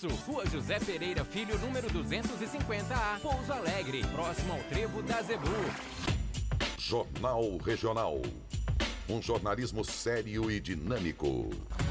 Isso, Rua José Pereira Filho, número 250A, Pouso Alegre, próximo ao Trevo da Zebu. Jornal Regional. Um jornalismo sério e dinâmico.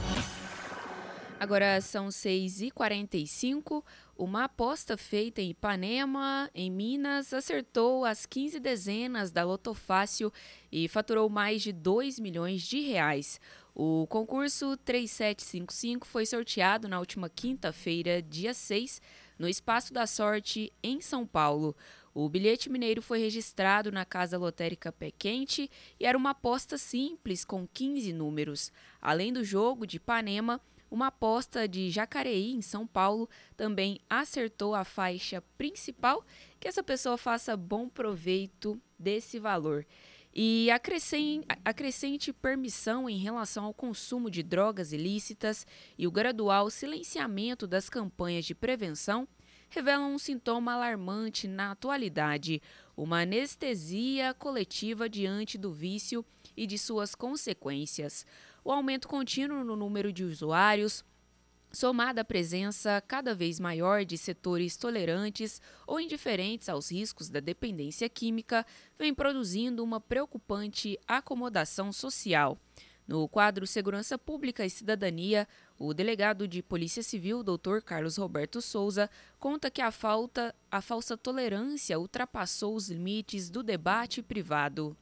Agora são 6h45. Uma aposta feita em Ipanema, em Minas, acertou as 15 dezenas da Loto Fácil e faturou mais de R$2 milhões. O concurso 3755 foi sorteado na última quinta-feira, dia 6, no Espaço da Sorte, em São Paulo. O bilhete mineiro foi registrado na Casa Lotérica Pé Quente e era uma aposta simples com 15 números. Além do jogo de Ipanema, uma aposta de Jacareí, em São Paulo, também acertou a faixa principal. Que essa pessoa faça bom proveito desse valor. E a crescente permissão em relação ao consumo de drogas ilícitas e o gradual silenciamento das campanhas de prevenção revelam um sintoma alarmante na atualidade, uma anestesia coletiva diante do vício e de suas consequências. O aumento contínuo no número de usuários, somada à presença cada vez maior de setores tolerantes ou indiferentes aos riscos da dependência química, vem produzindo uma preocupante acomodação social. No quadro Segurança Pública e Cidadania, o delegado de Polícia Civil, Dr. Carlos Roberto Souza, conta que a falsa tolerância ultrapassou os limites do debate privado.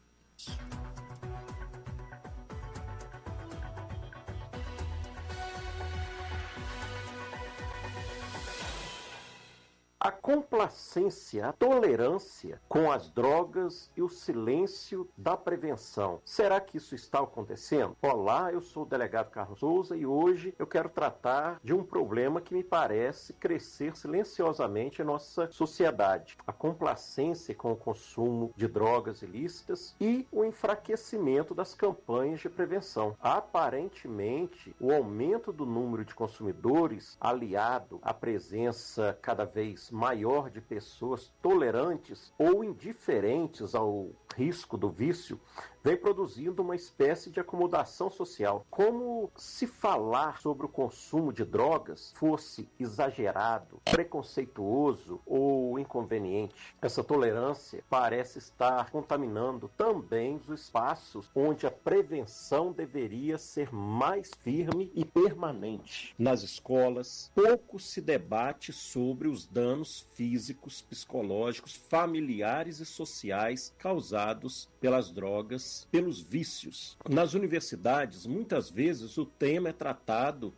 A complacência, a tolerância com as drogas e o silêncio da prevenção. Será que isso está acontecendo? Olá, eu sou o delegado Carlos Souza e hoje eu quero tratar de um problema que me parece crescer silenciosamente em nossa sociedade. A complacência com o consumo de drogas ilícitas e o enfraquecimento das campanhas de prevenção. Aparentemente, o aumento do número de consumidores, aliado à presença cada vez maior de pessoas tolerantes ou indiferentes ao risco do vício, vem produzindo uma espécie de acomodação social. Como se falar sobre o consumo de drogas fosse exagerado, preconceituoso ou inconveniente. Essa tolerância parece estar contaminando também os espaços onde a prevenção deveria ser mais firme e permanente. Nas escolas, pouco se debate sobre os danos físicos, psicológicos, familiares e sociais causados pelas drogas, pelos vícios. Nas universidades, muitas vezes o tema é tratado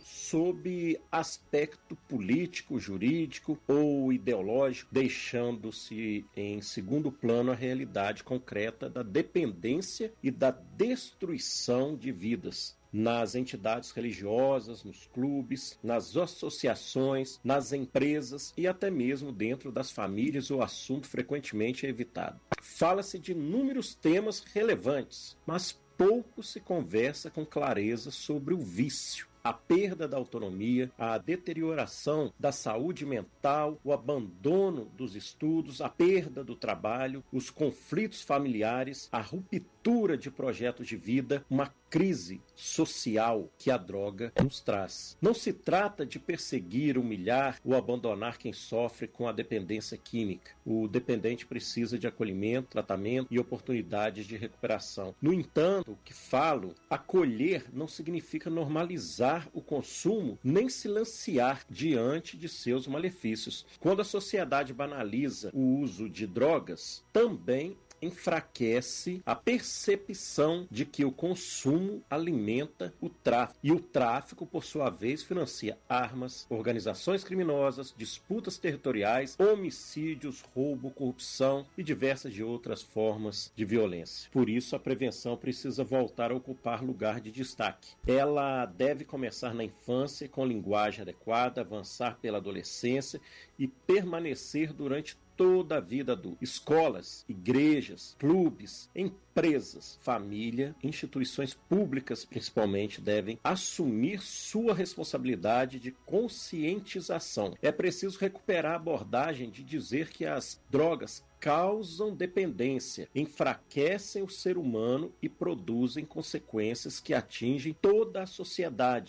sob aspecto político, jurídico ou ideológico, deixando-se em segundo plano a realidade concreta da dependência e da destruição de vidas. Nas entidades religiosas, nos clubes, nas associações, nas empresas e até mesmo dentro das famílias, o assunto frequentemente é evitado. Fala-se de inúmeros temas relevantes, mas pouco se conversa com clareza sobre o vício. A perda da autonomia, a deterioração da saúde mental, o abandono dos estudos, a perda do trabalho, os conflitos familiares, a ruptura de projetos de vida, uma crise social que a droga nos traz. Não se trata de perseguir, humilhar ou abandonar quem sofre com a dependência química. O dependente precisa de acolhimento, tratamento e oportunidades de recuperação. No entanto, o que falo, acolher não significa normalizar o consumo nem silenciar diante de seus malefícios. Quando a sociedade banaliza o uso de drogas, também enfraquece a percepção de que o consumo alimenta o tráfico. E o tráfico, por sua vez, financia armas, organizações criminosas, disputas territoriais, homicídios, roubo, corrupção e diversas de outras formas de violência. Por isso, a prevenção precisa voltar a ocupar lugar de destaque. Ela deve começar na infância, com linguagem adequada, avançar pela adolescência e permanecer durante toda a vida adulta. Escolas, igrejas, clubes, empresas, família, instituições públicas principalmente devem assumir sua responsabilidade de conscientização. É preciso recuperar a abordagem de dizer que as drogas causam dependência, enfraquecem o ser humano e produzem consequências que atingem toda a sociedade.